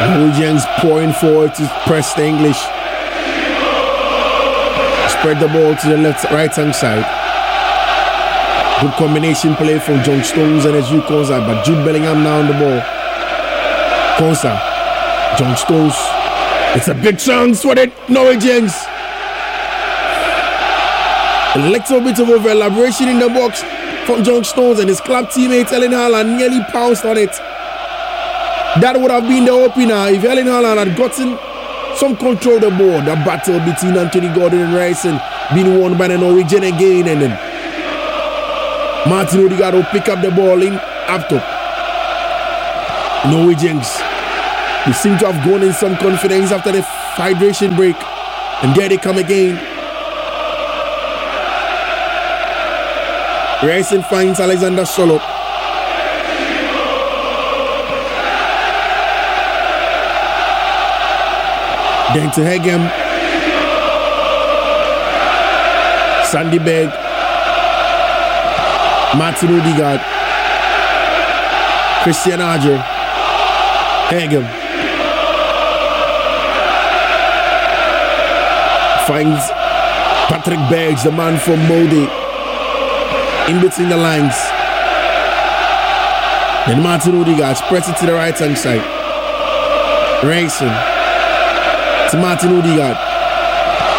Norwegians pouring forward to press the English. Spread the ball to the right hand side. Good combination play from John Stones and Ezri Konsa, but Jude Bellingham now on the ball. Konsa, John Stones. It's a big chance for the Norwegians. A little bit of over elaboration in the box from John Stones, and his club teammate Erling Haaland nearly pounced on it. That would have been the opener if Erling Haaland had gotten some control of the ball. The battle between Anthony Gordon and Ryerson being won by the Norwegian again, and then Martin Odegaard will pick up the ball in up top. Norwegians, they seem to have gone in some confidence after the hydration break, and there they come again. Ryerson finds Alexander Sørloth. Then to Hegem. Sandy Berg. Martin Odegaard. Christian Adler. Hegem. Finds Patrick Bergs, the man from Molde, in between the lines. Then Martin Odegaard spreads it to the right hand side. Ryerson to Martin Odegaard.